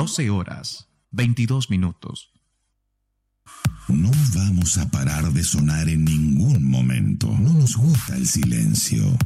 12 horas, 22 minutos. No vamos a parar de sonar en ningún momento. No nos gusta el silencio.